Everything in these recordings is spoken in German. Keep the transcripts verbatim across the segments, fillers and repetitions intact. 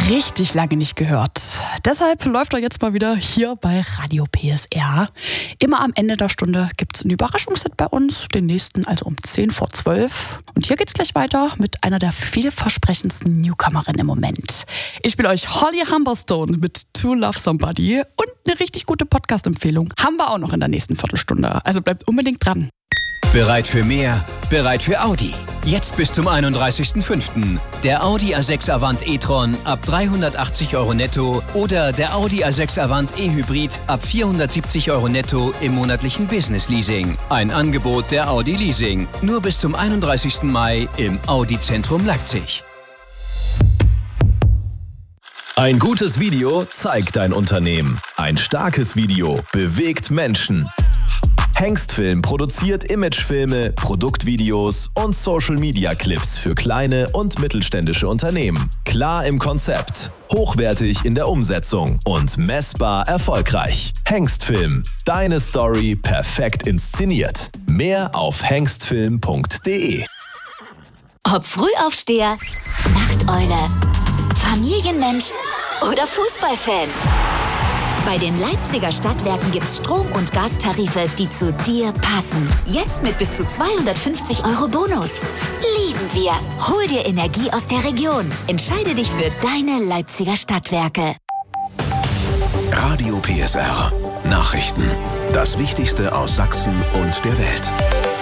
Richtig lange nicht gehört. Deshalb läuft er jetzt mal wieder hier bei Radio P S R. Immer am Ende der Stunde gibt es einen Überraschungshit bei uns, den nächsten also um zehn vor zwölf. Und hier geht's gleich weiter mit einer der vielversprechendsten Newcomerinnen im Moment. Ich spiele euch Holly Humberstone mit To Love Somebody und eine richtig gute Podcast-Empfehlung haben wir auch noch in der nächsten Viertelstunde. Also bleibt unbedingt dran. Bereit für mehr? Bereit für Audi. Jetzt bis zum einunddreißigsten fünften Der Audi A sechs Avant e-tron ab dreihundertachtzig Euro netto oder der Audi A sechs Avant e-Hybrid ab vierhundertsiebzig Euro netto im monatlichen Business Leasing. Ein Angebot der Audi Leasing. Nur bis zum einunddreißigsten Mai im Audi Zentrum Leipzig. Ein gutes Video zeigt dein Unternehmen. Ein starkes Video bewegt Menschen. Hengstfilm produziert Imagefilme, Produktvideos und Social-Media-Clips für kleine und mittelständische Unternehmen. Klar im Konzept, hochwertig in der Umsetzung und messbar erfolgreich. Hengstfilm, deine Story perfekt inszeniert. Mehr auf hengstfilm punkt de. Ob Frühaufsteher, Nachteule, Familienmensch oder Fußballfan. Bei den Leipziger Stadtwerken gibt's Strom- und Gastarife, die zu dir passen. Jetzt mit bis zu zweihundertfünfzig Euro Bonus. Lieben wir. Hol dir Energie aus der Region. Entscheide dich für deine Leipziger Stadtwerke. Radio P S R. Nachrichten. Das Wichtigste aus Sachsen und der Welt.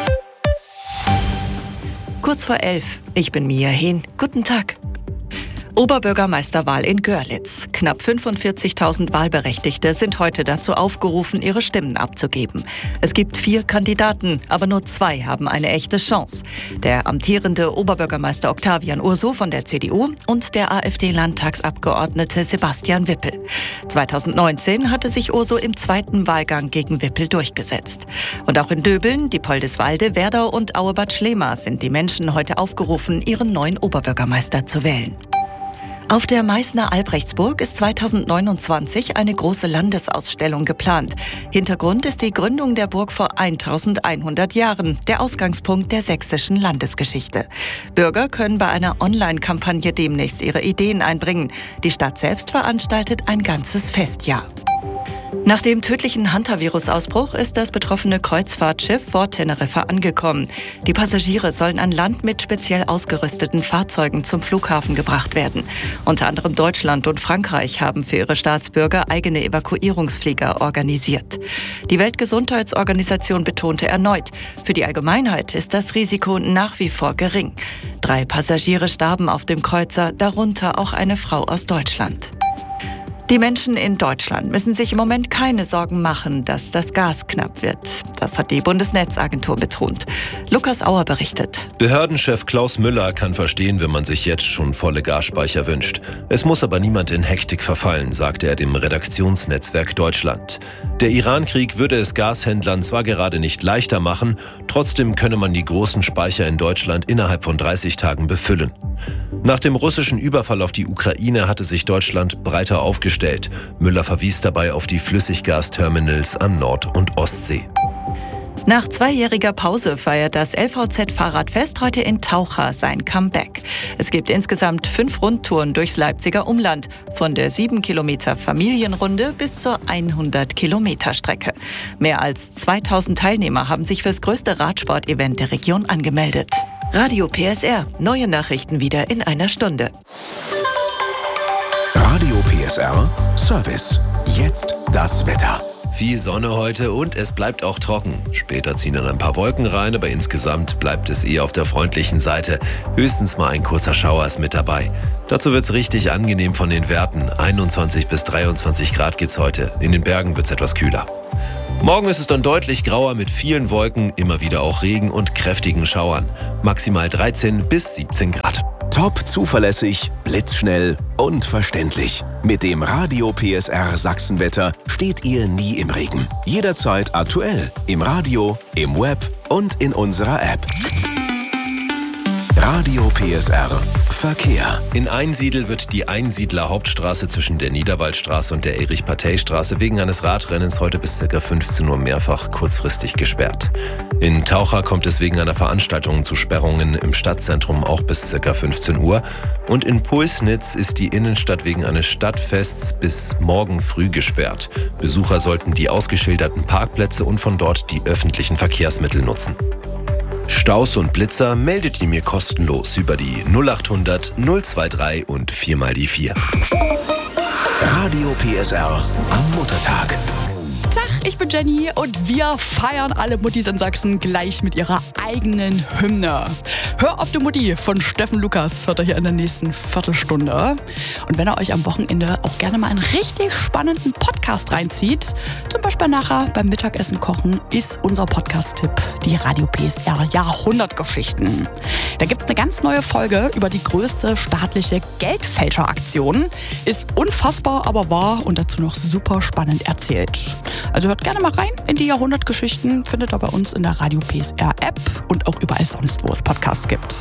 Kurz vor elf. Ich bin Mia Hehn. Guten Tag. Oberbürgermeisterwahl in Görlitz. Knapp fünfundvierzigtausend Wahlberechtigte sind heute dazu aufgerufen, ihre Stimmen abzugeben. Es gibt vier Kandidaten, aber nur zwei haben eine echte Chance. Der amtierende Oberbürgermeister Octavian Urso von der C D U und der AfD-Landtagsabgeordnete Sebastian Wippel. zweitausendneunzehn hatte sich Urso im zweiten Wahlgang gegen Wippel durchgesetzt. Und auch in Döbeln, Diepoldeswalde, Werdau und Auebad Schlema sind die Menschen heute aufgerufen, ihren neuen Oberbürgermeister zu wählen. Auf der Meißner Albrechtsburg ist zweitausendneunundzwanzig eine große Landesausstellung geplant. Hintergrund ist die Gründung der Burg vor eintausendeinhundert Jahren, der Ausgangspunkt der sächsischen Landesgeschichte. Bürger können bei einer Online-Kampagne demnächst ihre Ideen einbringen. Die Stadt selbst veranstaltet ein ganzes Festjahr. Nach dem tödlichen Hantavirus-Ausbruch ist das betroffene Kreuzfahrtschiff vor Teneriffa angekommen. Die Passagiere sollen an Land mit speziell ausgerüsteten Fahrzeugen zum Flughafen gebracht werden. Unter anderem Deutschland und Frankreich haben für ihre Staatsbürger eigene Evakuierungsflieger organisiert. Die Weltgesundheitsorganisation betonte erneut, für die Allgemeinheit ist das Risiko nach wie vor gering. Drei Passagiere starben auf dem Kreuzer, darunter auch eine Frau aus Deutschland. Die Menschen in Deutschland müssen sich im Moment keine Sorgen machen, dass das Gas knapp wird. Das hat die Bundesnetzagentur betont. Lukas Auer berichtet. Behördenchef Klaus Müller kann verstehen, wenn man sich jetzt schon volle Gasspeicher wünscht. Es muss aber niemand in Hektik verfallen, sagte er dem Redaktionsnetzwerk Deutschland. Der Iran-Krieg würde es Gashändlern zwar gerade nicht leichter machen, trotzdem könne man die großen Speicher in Deutschland innerhalb von dreißig Tagen befüllen. Nach dem russischen Überfall auf die Ukraine hatte sich Deutschland breiter aufgestellt. Müller verwies dabei auf die Flüssiggasterminals an Nord- und Ostsee. Nach zweijähriger Pause feiert das L V Z-Fahrradfest heute in Taucha sein Comeback. Es gibt insgesamt fünf Rundtouren durchs Leipziger Umland, von der sieben Kilometer Familienrunde bis zur hundert Kilometer Strecke. Mehr als zweitausend Teilnehmer haben sich fürs größte Radsport-Event der Region angemeldet. Radio P S R, neue Nachrichten wieder in einer Stunde. Radio P S R, Service. Jetzt das Wetter. Viel Sonne heute und es bleibt auch trocken. Später ziehen dann ein paar Wolken rein, aber insgesamt bleibt es eher auf der freundlichen Seite. Höchstens mal ein kurzer Schauer ist mit dabei. Dazu wird's richtig angenehm von den Werten. einundzwanzig bis dreiundzwanzig Grad gibt's heute. In den Bergen wird's etwas kühler. Morgen ist es dann deutlich grauer mit vielen Wolken, immer wieder auch Regen und kräftigen Schauern. Maximal dreizehn bis siebzehn Grad. Top zuverlässig, blitzschnell und verständlich. Mit dem Radio P S R Sachsenwetter steht ihr nie im Regen. Jederzeit aktuell. Im Radio, im Web und in unserer App. Radio P S R. Verkehr. In Einsiedl wird die Einsiedler Hauptstraße zwischen der Niederwaldstraße und der Erich-Partey-Straße wegen eines Radrennens heute bis ca. fünfzehn Uhr mehrfach kurzfristig gesperrt. In Taucher kommt es wegen einer Veranstaltung zu Sperrungen im Stadtzentrum auch bis ca. fünfzehn Uhr. Und in Pulsnitz ist die Innenstadt wegen eines Stadtfests bis morgen früh gesperrt. Besucher sollten die ausgeschilderten Parkplätze und von dort die öffentlichen Verkehrsmittel nutzen. Staus und Blitzer meldet ihr mir kostenlos über die null acht hundert null drei drei und vier mal die vier. Radio P S R am Muttertag. Tag, ich bin Jenny und wir feiern alle Muttis in Sachsen gleich mit ihrer eigenen Hymne. Hör auf die Mutti von Steffen Lukas hört ihr hier in der nächsten Viertelstunde. Und wenn ihr euch am Wochenende auch gerne mal einen richtig spannenden Podcast reinzieht, zum Beispiel nachher beim Mittagessen kochen, ist unser Podcast-Tipp die Radio P S R Jahrhundertgeschichten. Da gibt es eine ganz neue Folge über die größte staatliche Geldfälscheraktion. Ist unfassbar, aber wahr und dazu noch super spannend erzählt. Also hört gerne mal rein in die Jahrhundertgeschichten, findet ihr bei uns in der Radio P S R App und auch überall sonst, wo es Podcasts gibt.